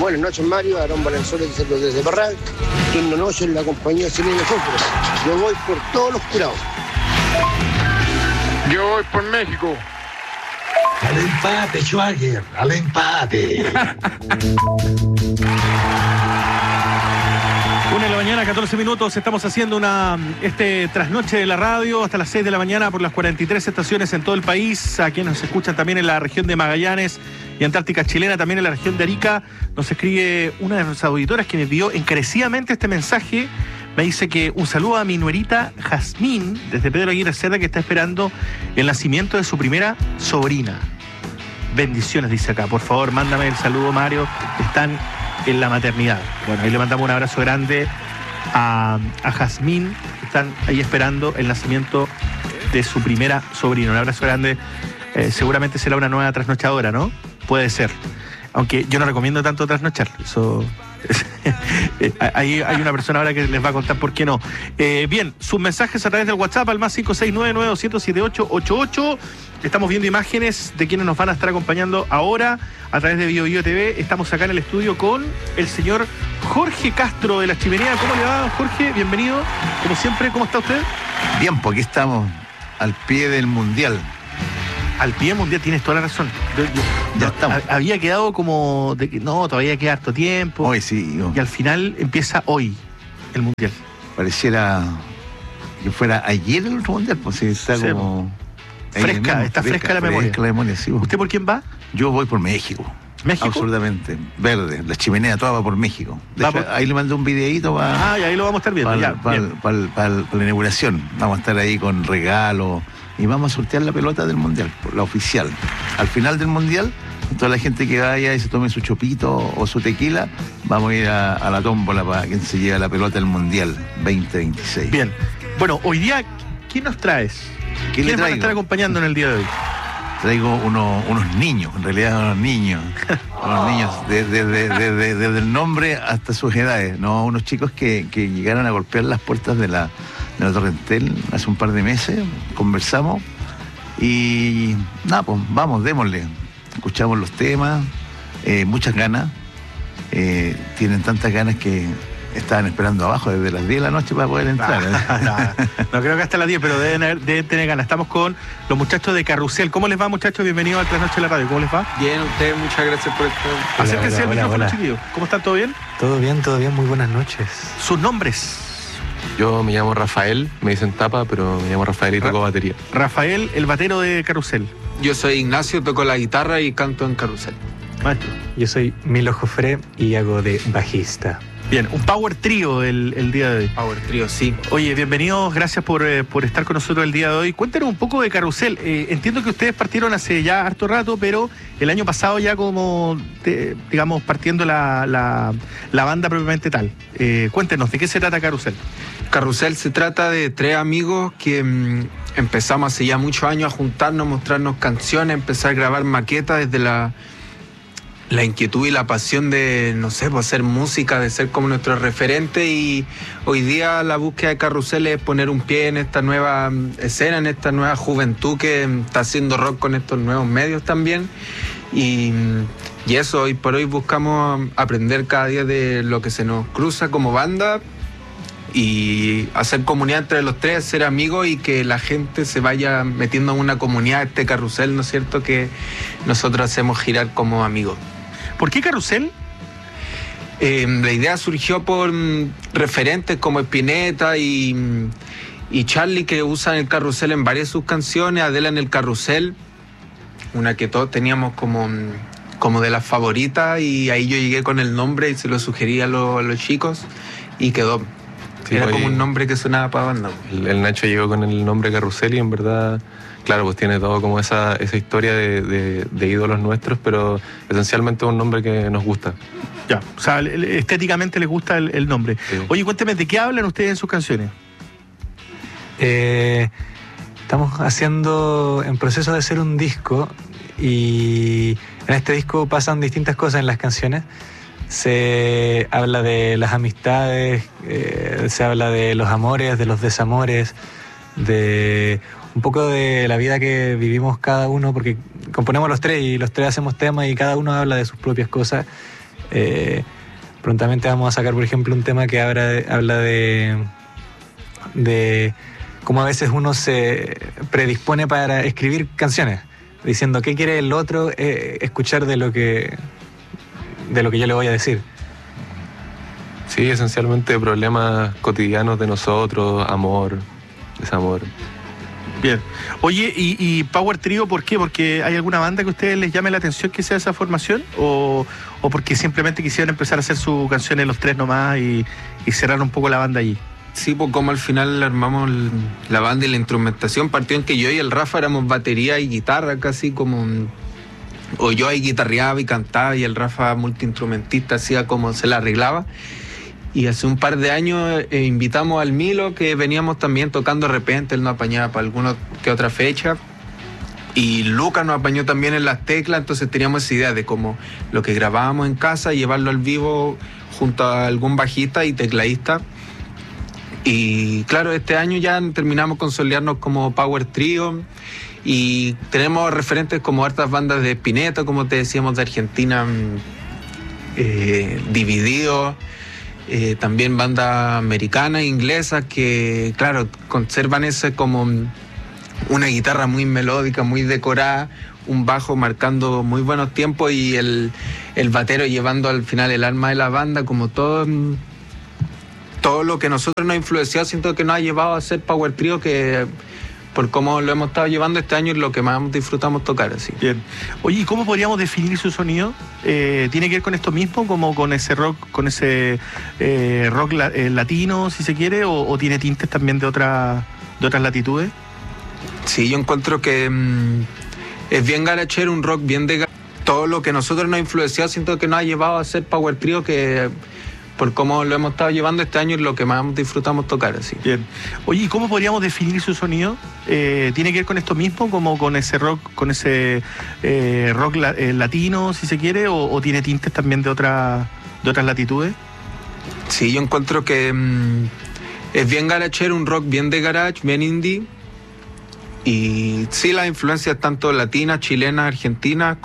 Buenas noches, Mario. Aarón Valenzuela desde Parral. Turno noche en la compañía Selena Fósforo. Yo voy por todos los curados. Yo voy por México. Al empate, Schwager, al empate. 1:14 a.m, estamos haciendo trasnoche de la radio hasta las 6 de la mañana por las 43 estaciones en todo el país. A quienes nos escuchan también en la región de Magallanes y Antártica Chilena, también en la región de Arica, nos escribe una de nuestras auditoras que me envió encarecidamente este mensaje. Me dice que un saludo a mi nuerita Jazmín, desde Pedro Aguirre Cerda, que está esperando el nacimiento de su primera sobrina. Bendiciones, dice acá. Por favor, mándame el saludo, Mario. Están en la maternidad. Bueno, ahí le mandamos un abrazo grande a Jazmín, que están ahí esperando el nacimiento de su primera sobrina. Un abrazo grande. Seguramente será una nueva trasnochadora, ¿no? Puede ser. Aunque yo no recomiendo tanto trasnochar. Eso... hay una persona ahora que les va a contar por qué no. Bien, sus mensajes a través del WhatsApp al más 569-900-7888. Estamos viendo imágenes de quienes nos van a estar acompañando ahora a través de Bio Bio TV. Estamos acá en el estudio con el señor Jorge Castro de La Chimenea. ¿Cómo le va, Jorge? Bienvenido. Como siempre, ¿cómo está usted? Bien, pues aquí estamos al pie del Mundial. Al pie del Mundial, tienes toda la razón. Ya estamos. Había quedado como de que no, todavía queda harto tiempo. Hoy sí. Y al final empieza hoy el Mundial. Pareciera que fuera ayer el otro Mundial, pues sí, está sí, como... Está fresca la memoria. Fresca la memoria, sí. ¿Usted por quién va? Yo voy por México. ¿México? Absolutamente. Verde. La Chimenea toda va por México. De hecho, ahí le mandé un videíto para... y ahí lo vamos a estar viendo. Para la inauguración. Vamos a estar ahí con regalos y vamos a sortear la pelota del Mundial, la oficial. Al final del Mundial, toda la gente que vaya y se tome su chopito o su tequila, vamos a ir a la tómbola para quien se lleve la pelota del Mundial 2026. Bien. Bueno, hoy día, ¿quién nos traes? ¿Quién va a estar acompañando en el día de hoy? Traigo unos niños, en realidad unos niños desde el nombre hasta sus edades, ¿no? Unos chicos que llegaron a golpear las puertas de la Torre Entel hace un par de meses, conversamos y nada, pues vamos, démosle. Escuchamos los temas, muchas ganas, tienen tantas ganas que estaban esperando abajo desde las 10 de la noche para poder entrar. No creo que hasta las 10, pero deben tener ganas. Estamos con los muchachos de Carrusel. ¿Cómo les va, muchachos? Bienvenidos a Trasnoche de la Radio. ¿Cómo les va? Bien, ustedes, muchas gracias por estar. Acérquense al micrófono, chiquillos. ¿Cómo están? ¿Todo bien? Todo bien, muy buenas noches. ¿Sus nombres? Yo me llamo Rafael, me dicen Tapa, pero me llamo Rafael y toco batería. Rafael, el batero de Carrusel. Yo soy Ignacio, toco la guitarra y canto en Carrusel. Maestro. Yo soy Milo Jofré y hago de bajista. Bien, un power trío el día de hoy. Power trío, sí. Oye, bienvenidos, gracias por estar con nosotros el día de hoy. Cuéntenos un poco de Carrusel. Entiendo que ustedes partieron hace ya harto rato, pero el año pasado ya como, digamos, partiendo la banda propiamente tal. Cuéntenos, ¿de qué se trata Carrusel? Carrusel se trata de tres amigos que empezamos hace ya muchos años a juntarnos, mostrarnos canciones, empezar a grabar maquetas desde la inquietud y la pasión de, no sé, pues hacer música, de ser como nuestro referente, y hoy día la búsqueda de Carrusel es poner un pie en esta nueva escena, en esta nueva juventud que está haciendo rock con estos nuevos medios también, y eso, hoy por hoy buscamos aprender cada día de lo que se nos cruza como banda y hacer comunidad entre los tres, ser amigos y que la gente se vaya metiendo en una comunidad, este Carrusel, ¿no es cierto?, que nosotros hacemos girar como amigos. ¿Por qué Carrusel? La idea surgió por referentes como Spinetta y Charlie, que usan el Carrusel en varias de sus canciones, Adela en el Carrusel, una que todos teníamos como de las favoritas, y ahí yo llegué con el nombre y se lo sugerí a los chicos y quedó. Sí, era como un nombre que sonaba para banda. El Nacho llegó con el nombre Carrusel y en verdad, claro, pues tiene todo como esa historia de ídolos nuestros, pero esencialmente es un nombre que nos gusta. Ya, o sea, estéticamente les gusta el nombre. Sí. Oye, cuénteme, ¿de qué hablan ustedes en sus canciones? Estamos en proceso de hacer un disco, y en este disco pasan distintas cosas en las canciones. Se habla de las amistades, se habla de los amores, de los desamores, de un poco de la vida que vivimos cada uno, porque componemos los tres y los tres hacemos temas y cada uno habla de sus propias cosas. Prontamente vamos a sacar, por ejemplo, un tema que habla de cómo a veces uno se predispone para escribir canciones, diciendo qué quiere el otro escuchar de lo que yo le voy a decir. Sí, esencialmente problemas cotidianos de nosotros, amor, desamor. Bien. Oye, ¿y Power Trio por qué? ¿Porque hay alguna banda que a ustedes les llame la atención que sea esa formación? ¿O porque simplemente quisieron empezar a hacer sus canciones los tres nomás y cerrar un poco la banda allí? Sí, pues como al final armamos la banda y la instrumentación, partió en que yo y el Rafa éramos batería y guitarra casi como... O yo ahí guitarreaba y cantaba y el Rafa multiinstrumentista hacía como se la arreglaba. Y hace un par de años invitamos al Milo, que veníamos también tocando de repente, él nos apañaba para alguna que otra fecha. Y Lucas nos apañó también en las teclas, entonces teníamos esa idea de como lo que grabábamos en casa, llevarlo al vivo junto a algún bajista y tecladista. Y claro, este año ya terminamos consolidarnos como Power Trio y tenemos referentes como hartas bandas de Spinetta, como te decíamos, de Argentina, Dividido. También bandas americanas e inglesas que, claro, conservan ese como una guitarra muy melódica, muy decorada, un bajo marcando muy buenos tiempos y el batero llevando al final el alma de la banda, como todo lo que nosotros nos influenció, siento que nos ha llevado a ser Power Trio, que por cómo lo hemos estado llevando este año es lo que más disfrutamos tocar. Así. Bien. Oye, ¿y cómo podríamos definir su sonido? ¿Tiene que ver con esto mismo, como con ese rock, rock latino, si se quiere, o tiene tintes también de otras latitudes? Sí, yo encuentro que es bien garachero, un rock bien de... Todo lo que nosotros nos influenció, siento que nos ha llevado a ser Power Trio, que por cómo lo hemos estado llevando este año es lo que más disfrutamos tocar. Así. Bien. Oye, ¿y cómo podríamos definir su sonido? ¿Tiene que ver con esto mismo, como con ese rock, rock latino, si se quiere, o tiene tintes también de otras latitudes? Sí, yo encuentro que es bien garachero, un rock bien de garage, bien indie. Y sí, las influencias tanto latinas, chilenas, argentinas,